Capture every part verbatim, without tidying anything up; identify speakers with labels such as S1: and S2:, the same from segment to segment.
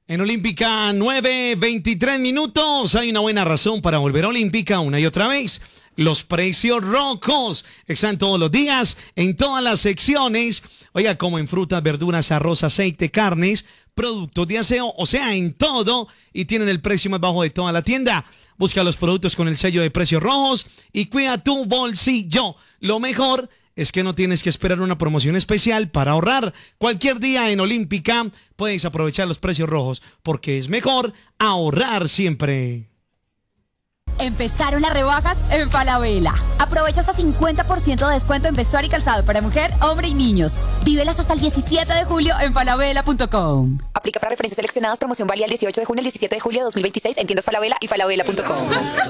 S1: En Olímpica, nueve veintitrés minutos. Hay una buena razón para volver a Olímpica una y otra vez. Los precios rojos están todos los días, en todas las secciones. Oiga, como en frutas, verduras, arroz, aceite, carnes, productos de aseo, o sea, en todo. Y tienen el precio más bajo de toda la tienda. Busca los productos con el sello de precios rojos y cuida tu bolsillo. Lo mejor es que no tienes que esperar una promoción especial para ahorrar. Cualquier día en Olímpica puedes aprovechar los precios rojos, porque es mejor ahorrar siempre.
S2: Empezaron las rebajas en Falabella. Aprovecha hasta cincuenta por ciento de descuento en vestuario y calzado para mujer, hombre y niños. Vívelas hasta el diecisiete de julio en falabella punto com.
S3: Aplica para referencias seleccionadas. Promoción válida el dieciocho de junio al diecisiete de julio de dos mil veintiséis en tiendas Falabella y falabella punto com.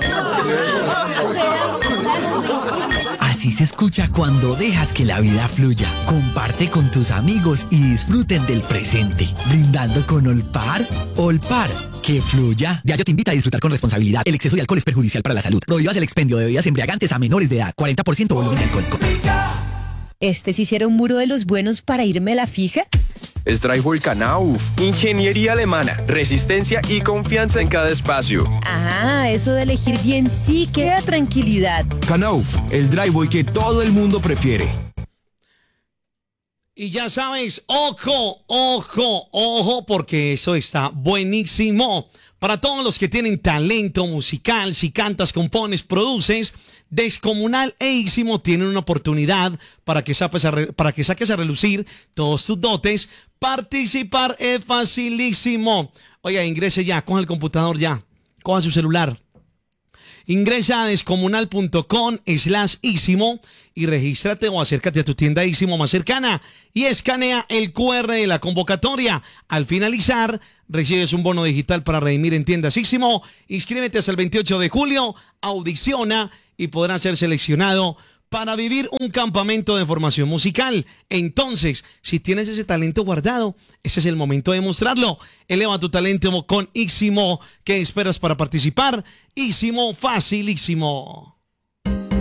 S4: Así se escucha cuando dejas que la vida fluya. Comparte con tus amigos y disfruten del presente. Brindando con Olpar. Olpar, que fluya. Diario te invita a disfrutar con responsabilidad. El exceso de alcohol es perjudicial para la salud. Prohíbas el expendio de bebidas embriagantes a menores de edad. cuarenta por ciento volumen alcohólico.
S5: ¿Este sí hiciera un muro de los buenos para irme a la fija?
S6: Straichwol Knauf, ingeniería alemana, resistencia y confianza en cada espacio.
S5: Ah, eso de elegir bien sí que da tranquilidad.
S7: Knauf, el driveway que todo el mundo prefiere.
S1: Y ya sabes, ojo, ojo, ojo, porque eso está buenísimo. Para todos los que tienen talento musical, si cantas, compones, produces, Descomunal e Ísimo tienen una oportunidad para que, saques a re, para que saques a relucir todos tus dotes. Participar es facilísimo. Oiga, ingrese ya, coja el computador ya, coja su celular. Ingresa a descomunal punto com slash Ísimo y regístrate o acércate a tu tienda Ísimo más cercana y escanea el cu erre de la convocatoria. Al finalizar, recibes un bono digital para redimir en tiendas Ísimo. Inscríbete hasta el veintiocho de julio, audiciona y podrás ser seleccionado para vivir un campamento de formación musical. Entonces, si tienes ese talento guardado, ese es el momento de mostrarlo. Eleva tu talento con Ísimo. ¿Qué esperas para participar? Ísimo, facilísimo.